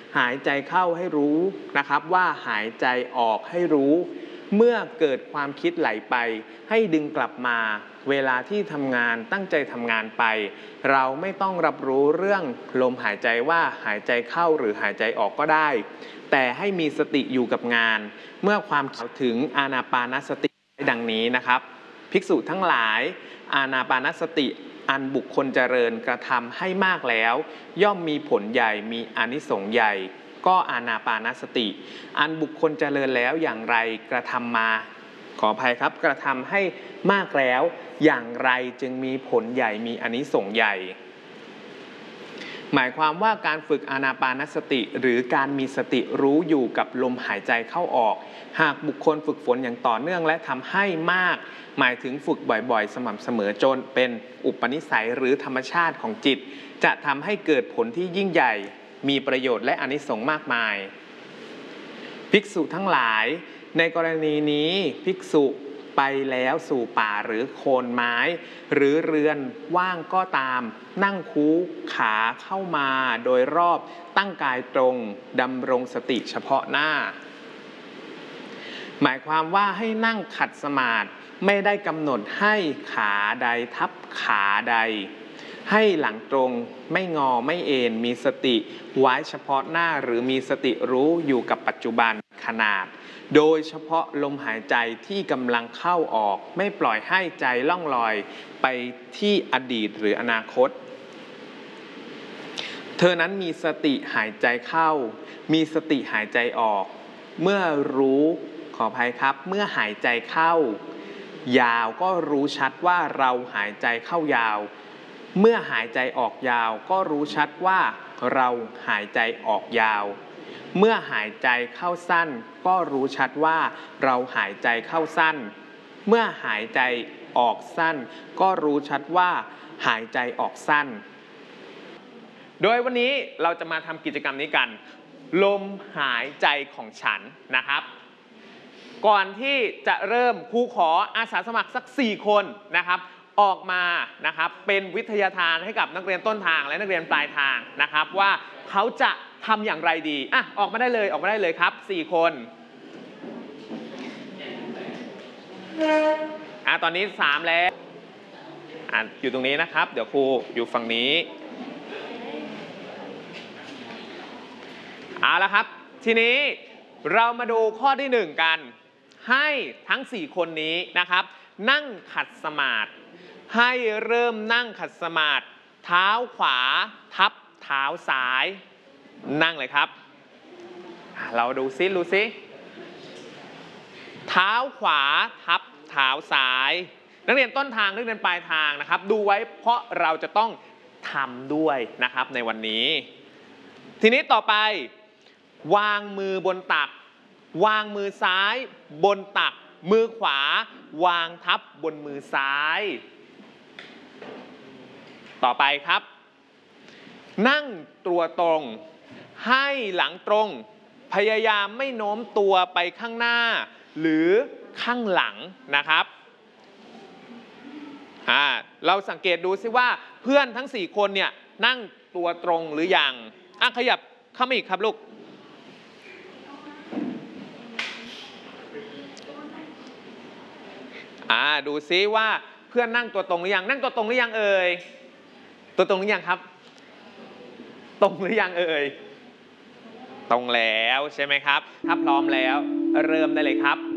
หายใจเข้าให้รู้นะครับว่าหายใจออกให้รู้เมื่อเกิดความคิดไหลไปให้ดึงกลับมาเวลาที่ทำงานตั้งใจทำงานไปเราไม่ต้องรับรู้เรื่องลมหายใจว่าหายใจเข้าหรือหายใจออกก็ได้แต่ให้มีสติอยู่กับงานเมื่อความเข้าถึงอานาปานสติดังนี้นะครับภิกษุทั้งหลายอานาปานสติอันบุคคลเจริญกระทำให้มากแล้วย่อมมีผลใหญ่มีอานิสงส์ใหญ่ก็อานาปานสติอันบุคคลเจริญแล้วอย่างไรกระทำมาขออภัยครับกระทำให้มากแล้วอย่างไรจึงมีผลใหญ่มีอานิสงส์ใหญ่หมายความว่าการฝึกอานาปานสติหรือการมีสติรู้อยู่กับลมหายใจเข้าออกหากบุคคลฝึกฝนอย่างต่อเนื่องและทำให้มากหมายถึงฝึกบ่อยๆสม่ำเสมอจนเป็นอุปนิสัยหรือธรรมชาติของจิตจะทำให้เกิดผลที่ยิ่งใหญ่มีประโยชน์และอานิสงส์มากมายภิกษุทั้งหลายในกรณีนี้ภิกษุไปแล้วสู่ป่าหรือโคนไม้หรือเรือนว่างก็ตามนั่งคูขาเข้ามาโดยรอบตั้งกายตรงดำรงสติเฉพาะหน้าหมายความว่าให้นั่งขัดสมาธิไม่ได้กำหนดให้ขาใดทับขาใดให้หลังตรงไม่งอไม่เอ็นมีสติไว้เฉพาะหน้าหรือมีสติรู้อยู่กับปัจจุบันขณะโดยเฉพาะลมหายใจที่กำลังเข้าออกไม่ปล่อยให้ใจล่องลอยไปที่อดีตหรืออนาคตเธอนั้นมีสติหายใจเข้ามีสติหายใจออกเมื่อรู้ขออภัยครับเมื่อหายใจเข้ายาวก็รู้ชัดว่าเราหายใจเข้ายาวเมื่อหายใจออกยาวก็รู้ชัดว่าเราหายใจออกยาวเมื่อหายใจเข้าสั้นก็รู้ชัดว่าเราหายใจเข้าสั้นเมื่อหายใจออกสั้นก็รู้ชัดว่าหายใจออกสั้นโดยวันนี้เราจะมาทำกิจกรรมนี้กันลมหายใจของฉันนะครับก่อนที่จะเริ่มครูขออาสาสมัครสัก4คนนะครับออกมานะครับเป็นวิทยาทานให้กับนักเรียนต้นทางและนักเรียนปลายทางนะครับว่าเขาจะทำอย่างไรดีออกมาได้เลยครับ4คนตอนนี้3แล้วอยู่ตรงนี้นะครับเดี๋ยวครูอยู่ฝั่งนี้เอาละครับทีนี้เรามาดูข้อที่1กันให้ทั้ง4คนนี้นะครับนั่งขัดสมาธิให้เริ่มนั่งขัดสมาธิเท้าขวาทับเท้าซ้ายนั่งเลยครับเราดูซิเท้าขวาทับเท้าซ้ายนักเรียนต้นทางนักเรียนปลายทางนะครับดูไว้เพราะเราจะต้องทำด้วยนะครับในวันนี้ทีนี้ต่อไปวางมือบนตักวางมือซ้ายบนตักมือขวาวางทับบนมือซ้ายต่อไปครับนั่งตัวตรงให้หลังตรงพยายามไม่โน้มตัวไปข้างหน้าหรือข้างหลังนะครับเราสังเกตดูซิว่าเพื่อนทั้ง4คนเนี่ยนั่งตัวตรงหรือยังขยับเข้ามาอีกครับลูกดูซิว่าเพื่อนนั่งตัวตรงหรือยังนั่งตัวตรงหรือยังเอ่ยตัวตรงหรือยังครับตรงหรือยังเอ่ยตรงแล้วใช่ไหมครับถ้าพร้อมแล้วเริ่มได้เลยครับ